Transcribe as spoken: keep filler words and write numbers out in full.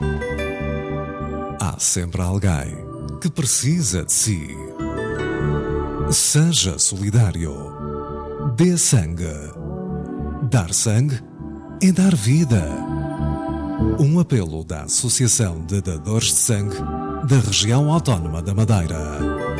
Há sempre alguém que precisa de si. Seja solidário. Dê sangue. Dar sangue é dar vida. Um apelo da Associação de Dadores de Sangue da Região Autónoma da Madeira.